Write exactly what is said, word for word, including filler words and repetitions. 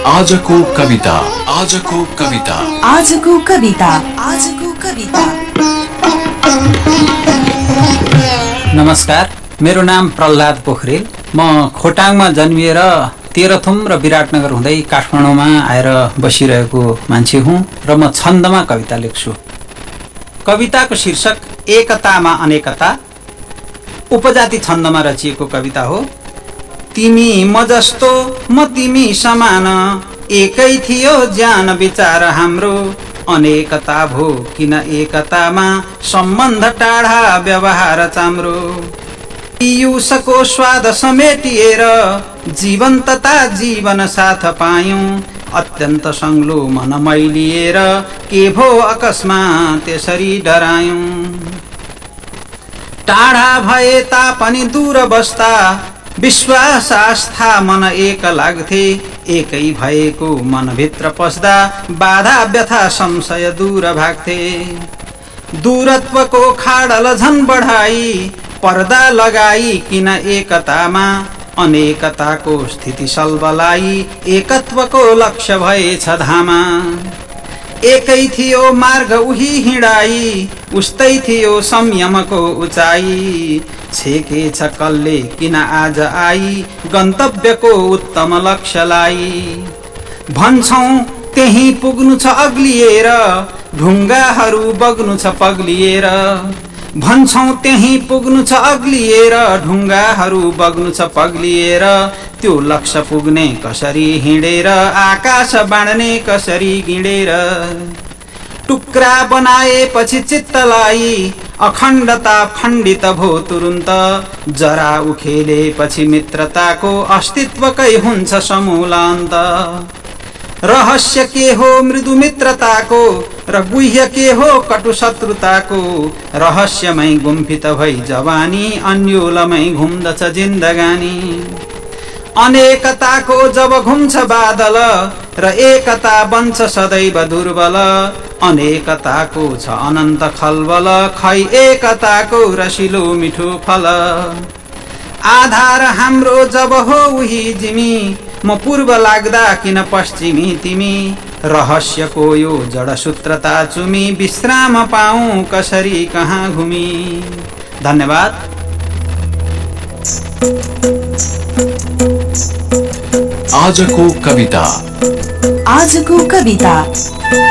आजको कविता आजको कविता आजको कविता आजको कविता। नमस्कार, मेरो नाम प्रहलाद पोखरेल। म खोटाङमा जन्मिएर तेह्रथुम र विराटनगर हुँदै काठमाडौँमा आएर बसिरहेको मान्छे हुँ र म छन्दमा कविता लेख्छु। कविताको शीर्षक एकतामा अनेकता उपजाति छन्दमा रचिएको कविता हो। तिमी म जस्तो म तिमी समान, एकै थियो ज्यान विचार हाम्रो, अनेकता भो किन एकतामा, सम्बन्ध टाढा व्यवहार चाम्रो। पियुषको स्वाद समेटिएर जीवन्तता जीवन साथ पायौं, अत्यन्त संग्लो मन मैलिएर के भो अकस्मात त्यसरी डरायौं। टाढा भए तापनि दूर बस्दा विश्वास आस्था मन एक लाग्थे, एकै भएको मनभित्र पस्दा बाधा व्यथा संशय दूर भाग्थे। दूरत्वको खाडल झन बढाई पर्दा लगाई किन एकतामा, अनेकताको स्थिति सल्बलाई एकत्वको लक्ष्य भएछ धामा। एकै थियो मार्ग उही हिँडाई, उस्तै थियो संयमको उचाई, छेकेछ कल्ले किन आज आई गन्तव्यको उत्तम लक्ष्यलाई। भन्छौं त्यही पुग्नु छ अग्लिएर, ढुङ्गाहरू बग्नु छ पग्लिएर। भन्छौं त्यही पुग्नु छ अग्लिएर, ढुङ्गाहरू बग्नु छ पग्लिएर। त्यो लक्ष्य पुग्ने कसरी हिँडेर, आकाश बाँड्ने कसरी गिँडेर। टुक्रा बनाएपछि चित्तलाई अखण्डता खण्डित भो तुरुन्त, जरा उखेलेपछि मित्रताको अस्तित्वकै हुन्छ समूलान्त। रहस्य के हो मृदु मित्रताको र गुह्य के हो कटु शत्रुताको, रहस्यमै गुम्फित भई जवानी, अन्योलमै घुम्दछ जिन्दगानी। अनेकताको जब घुम्छ बादल र एकता बन्छ सदैव दुर्बल, अनेकताको छ अनन्त खलबल, खै एकताको रसिलो मिठो फल। आधार हाम्रो जब हो उही जिमी, म पूर्व लाग्दा किन पश्चिमी तिमी। रहस्यको यो जडसूत्रता चुमी, विश्राम पाऊँ कसरी कहाँ घुमी। धन्यवाद। आजको कविता आजको कविता।